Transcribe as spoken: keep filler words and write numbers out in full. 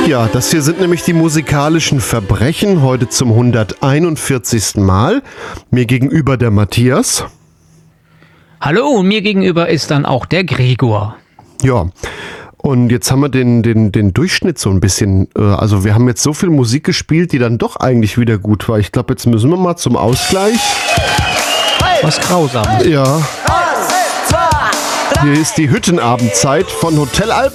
Ja, das hier sind nämlich die musikalischen Verbrechen, heute zum hunderteinundvierzigsten Mal. Mir gegenüber der Matthias. Hallo, und mir gegenüber ist dann auch der Gregor. Ja, und jetzt haben wir den, den, den Durchschnitt so ein bisschen, äh, also wir haben jetzt so viel Musik gespielt, die dann doch eigentlich wieder gut war. Ich glaube, jetzt müssen wir mal zum Ausgleich. Was Grausames. Ja. Hier ist die Hüttenabendzeit von Hotel Alpen.